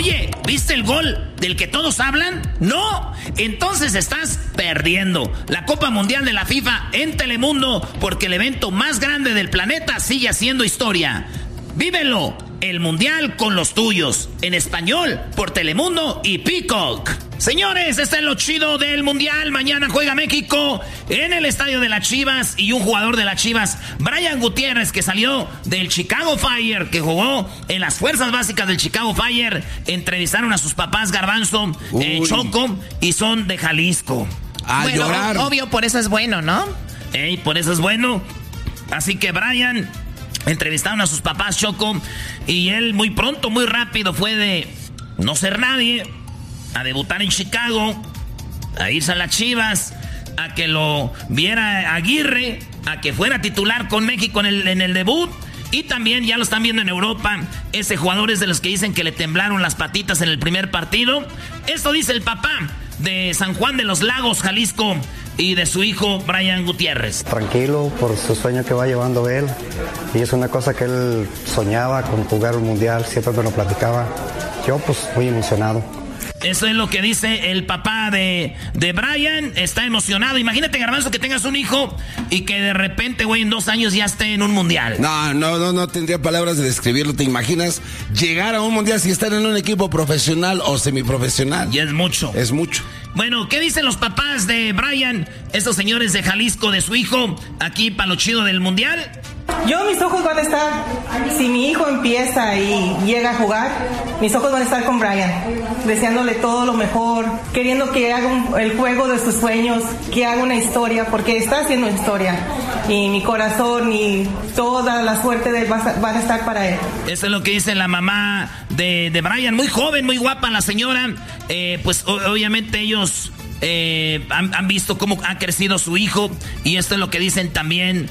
Oye, ¿viste el gol del que todos hablan? No, entonces estás perdiendo la Copa Mundial de la FIFA en Telemundo, porque el evento más grande del planeta sigue haciendo historia. Vívelo, el Mundial con los tuyos, en español, por Telemundo y Peacock. Señores, este es lo chido del Mundial. Mañana juega México en el estadio de las Chivas, y un jugador de las Chivas, Brian Gutiérrez, que salió del Chicago Fire, que jugó en las fuerzas básicas del Chicago Fire. Entrevistaron a sus papás, Garbanzo, Choco, y son de Jalisco. Bueno, llorar. Obvio, por eso es bueno, ¿no? Por eso es bueno. Así que Brian, entrevistaron a sus papás, Choco, y él muy pronto, muy rápido, fue de no ser nadie a debutar en Chicago, a irse a las Chivas, a que lo viera Aguirre, a que fuera titular con México en el debut. Y también ya lo están viendo en Europa. Ese jugador es de los que dicen que le temblaron las patitas en el primer partido. Esto dice el papá de San Juan de los Lagos, Jalisco, y de su hijo Brian Gutiérrez. Tranquilo por su sueño que va llevando él, y es una cosa que él soñaba con jugar un mundial, siempre me lo platicaba. Yo pues muy emocionado. Eso es lo que dice el papá de Brian. Está emocionado. Imagínate, Garbanzo, que tengas un hijo y que de repente, güey, en 2 años ya esté en un mundial. No tendría palabras de describirlo. ¿Te imaginas llegar a un mundial si están en un equipo profesional o semiprofesional? Y es mucho. Es mucho. Bueno, ¿qué dicen los papás de Brian? Estos señores de Jalisco, de su hijo, aquí para lo chido del mundial. Mis ojos van a estar, si mi hijo empieza y llega a jugar, mis ojos van a estar con Brian, deseándole todo lo mejor, queriendo que haga el juego de sus sueños, que haga una historia, porque está haciendo historia. Y mi corazón y toda la suerte de él van a estar para él. Eso es lo que dice la mamá de Brian, muy joven, muy guapa la señora. Pues obviamente ellos han visto cómo ha crecido su hijo, y esto es lo que dicen también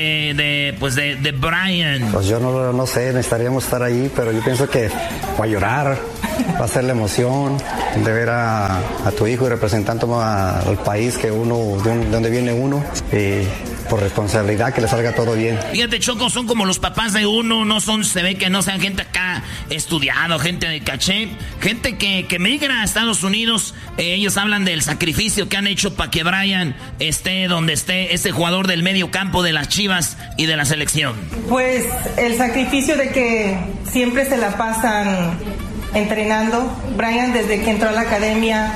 de Brian. Pues yo no sé, necesitaríamos estar ahí, pero yo pienso que va a llorar, va a ser la emoción de ver a tu hijo y representando al país que uno, de donde viene uno, por responsabilidad que le salga todo bien. Fíjate, Choco, son como los papás de uno, se ve que no sean gente acá estudiado, gente de caché, gente que migra a Estados Unidos. Ellos hablan del sacrificio que han hecho para que Brian esté donde esté, este jugador del medio campo de las Chivas y de la selección. Pues el sacrificio de que siempre se la pasan entrenando. Brian, desde que entró a la academia,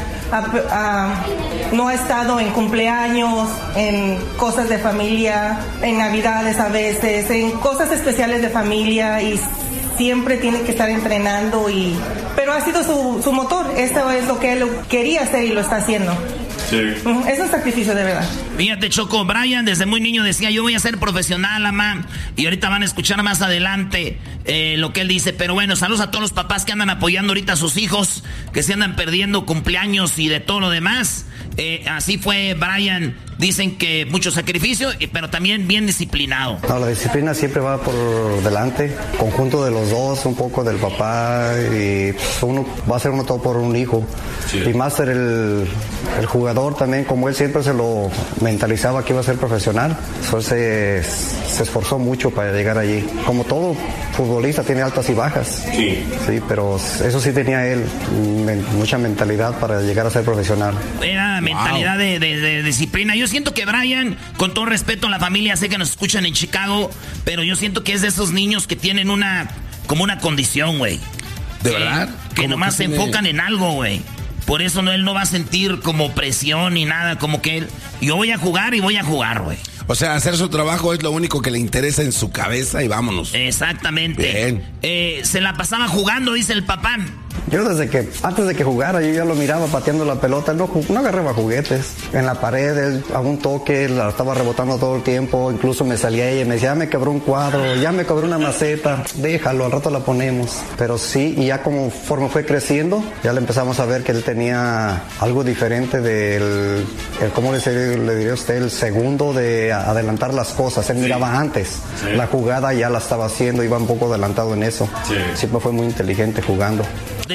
no ha estado en cumpleaños, en cosas de familia, en navidades a veces, en cosas especiales de familia, y siempre tiene que estar entrenando, pero ha sido su motor. Esto es lo que él quería hacer y lo está haciendo. Sí. Es un sacrificio de verdad. Fíjate, Choco, Brian desde muy niño decía: yo voy a ser profesional, mamá. Y ahorita van a escuchar más adelante lo que él dice. Pero bueno, saludos a todos los papás que andan apoyando ahorita a sus hijos, que se andan perdiendo cumpleaños y de todo lo demás. Así fue Brian. Dicen que mucho sacrificio, pero también bien disciplinado. No, la disciplina siempre va por delante, conjunto de los dos, un poco del papá, y pues uno va a hacer uno todo por un hijo. Sí. Y más ser el jugador también, como él siempre se lo mentalizaba que iba a ser profesional, entonces se esforzó mucho para llegar allí. Como todo futbolista tiene altas y bajas. Sí. Sí, pero eso sí tenía él, mucha mentalidad para llegar a ser profesional. Era mentalidad de disciplina. Yo siento que Brian, con todo respeto a la familia, sé que nos escuchan en Chicago, pero yo siento que es de esos niños que tienen como una condición, güey. ¿De verdad? Que nomás se enfocan en algo, güey. Por eso él no va a sentir como presión ni nada, como que yo voy a jugar y voy a jugar, güey. O sea, hacer su trabajo es lo único que le interesa en su cabeza y vámonos. Exactamente. Bien. Se la pasaba jugando, dice el papá. Yo antes de que jugara, yo ya lo miraba pateando la pelota. No agarraba juguetes. En la pared, él, a un toque, la estaba rebotando todo el tiempo. Incluso me salía ella y me decía: ya me quebró un cuadro, ya me quebró una maceta, déjalo, al rato la ponemos. Pero sí, y ya conforme fue creciendo, ya le empezamos a ver que él tenía algo diferente del, ¿cómo le diría usted? El segundo de adelantar las cosas. Él miraba antes. Sí. La jugada ya la estaba haciendo, iba un poco adelantado en eso. Sí. Siempre fue muy inteligente jugando.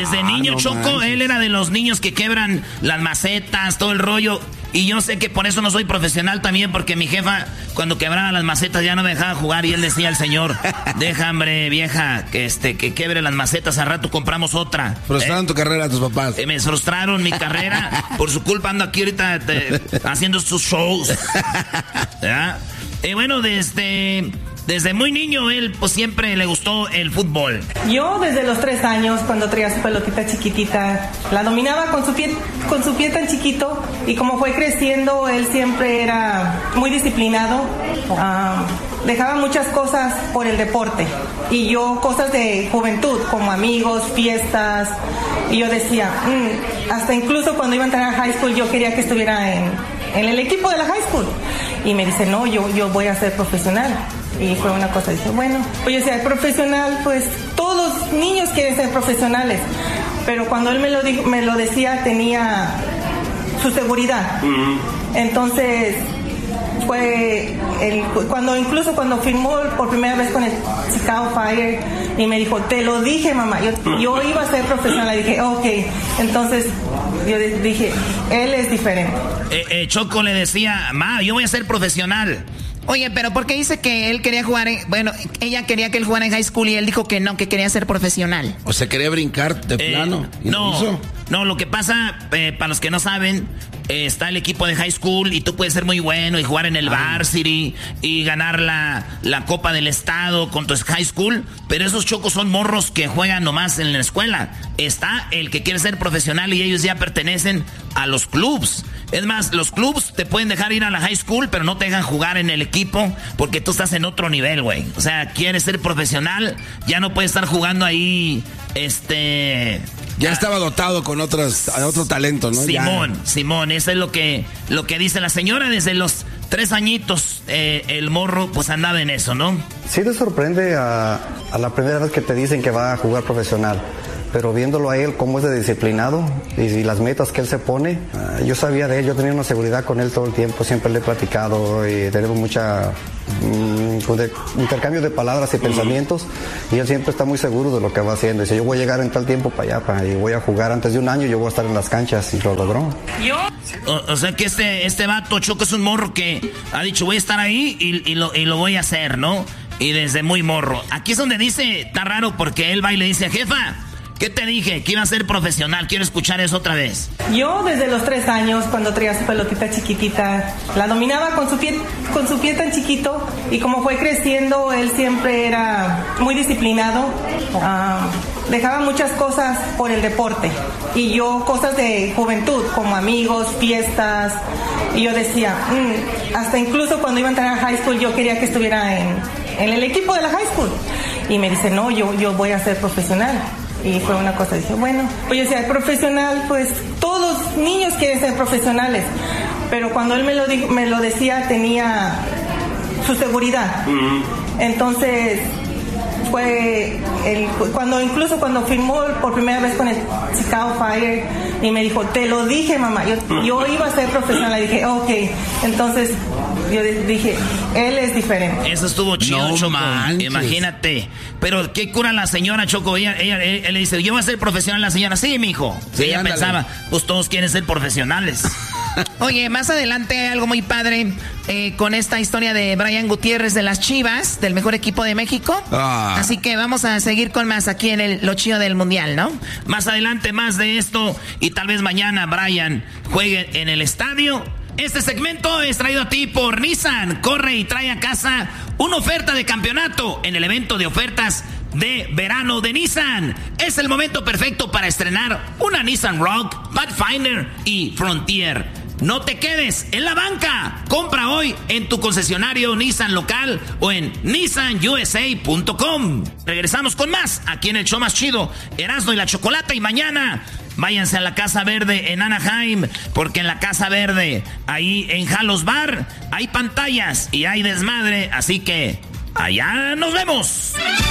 Desde niño, Choco, él era de los niños que quebran las macetas, todo el rollo. Y yo sé que por eso no soy profesional también, porque mi jefa, cuando quebraba las macetas, ya no me dejaba jugar. Y él decía al señor, deja, hombre, vieja, que quebre las macetas, al rato compramos otra. ¿Frustraron tu carrera a tus papás? Me frustraron mi carrera. Por su culpa ando aquí ahorita haciendo sus shows. ¿Ya? Y bueno, desde muy niño él pues siempre le gustó el fútbol. Yo desde los 3 años, cuando traía su pelotita chiquitita, la dominaba con su pie tan chiquito, y como fue creciendo, él siempre era muy disciplinado. Dejaba muchas cosas por el deporte, y yo cosas de juventud, como amigos, fiestas, y yo decía, hasta incluso cuando iba a entrar a high school, yo quería que estuviera en el equipo de la high school. Y me dice, no, yo voy a ser profesional. Y fue una cosa, dije, bueno, pues yo sea profesional, pues todos los niños quieren ser profesionales. Pero cuando él me lo decía, tenía su seguridad. Entonces, fue incluso cuando firmó por primera vez con el Chicago Fire, y me dijo, te lo dije, mamá, yo iba a ser profesional. Y dije, ok. Entonces yo dije, él es diferente. Choco le decía, ma, yo voy a ser profesional. Oye, pero ¿por qué dice que él quería jugar ella quería que él jugara en high school y él dijo que no, que quería ser profesional? O sea, quería brincar de plano. No, lo que pasa, para los que no saben, está el equipo de high school y tú puedes ser muy bueno y jugar en el varsity y ganar la Copa del Estado con tu high school, pero esos Chocos son morros que juegan nomás en la escuela. Está el que quiere ser profesional y ellos ya pertenecen a los clubs. Es más, los clubs te pueden dejar ir a la high school, pero no te dejan jugar en el equipo porque tú estás en otro nivel, güey. O sea, quieres ser profesional, ya no puedes estar jugando ahí, Ya estaba dotado con otro talento, ¿no? Simón, eso es lo que dice la señora. Desde los 3 añitos, el morro pues andaba en eso, ¿no? Sí te sorprende a la primera vez que te dicen que va a jugar profesional, pero viéndolo a él cómo es de disciplinado y las metas que él se pone, yo sabía de él, yo tenía una seguridad con él todo el tiempo, siempre le he platicado y tenemos mucha intercambio de palabras y pensamientos, y él siempre está muy seguro de lo que va haciendo. Dice, yo voy a llegar en tal tiempo para allá y voy a jugar antes de un año, yo voy a estar en las canchas, y lo logró. O sea que este vato, Choco, es un morro que ha dicho, voy a estar ahí y lo voy a hacer, ¿no? Y desde muy morro. Aquí es donde dice, está raro, porque él va y le dice, jefa, ¿qué te dije? Que iba a ser profesional. Quiero escuchar eso otra vez. Yo desde los 3 años, cuando traía su pelotita chiquitita, la dominaba con su pie tan chiquito, y como fue creciendo, él siempre era muy disciplinado. Dejaba muchas cosas por el deporte, y yo cosas de juventud, como amigos, fiestas, y yo decía, hasta incluso cuando iba a entrar a high school, yo quería que estuviera en el equipo de la high school. Y me dice, no, yo voy a ser profesional. Y fue una cosa, dije, bueno, pues yo sea profesional, pues todos los niños quieren ser profesionales. Pero cuando él me lo decía, tenía su seguridad. Entonces, fue incluso cuando firmó por primera vez con el Chicago Fire, y me dijo, te lo dije, mamá, yo iba a ser profesional. Y dije, ok. Entonces yo dije, él es diferente. Eso estuvo chido, no, Choco. Imagínate. Pero qué cura la señora, Choco. Él le dice, yo voy a ser profesional. La señora, sí, mijo. Sí, ella pensaba, pues todos quieren ser profesionales. Oye, más adelante hay algo muy padre con esta historia de Brian Gutiérrez de las Chivas, del mejor equipo de México. Así que vamos a seguir con más aquí en lo chido del mundial, ¿no? Más adelante más de esto, y tal vez mañana Brian juegue en el estadio. Este segmento es traído a ti por Nissan. Corre y trae a casa una oferta de campeonato en el evento de ofertas de verano de Nissan. Es el momento perfecto para estrenar una Nissan Rogue, Pathfinder y Frontier. No te quedes en la banca. Compra hoy en tu concesionario Nissan local o en nissanusa.com. Regresamos con más aquí en el show más chido, Erasmo y la Chocolata. Y mañana váyanse a la Casa Verde en Anaheim, porque en la Casa Verde, ahí en Halos Bar, hay pantallas y hay desmadre. Así que allá nos vemos.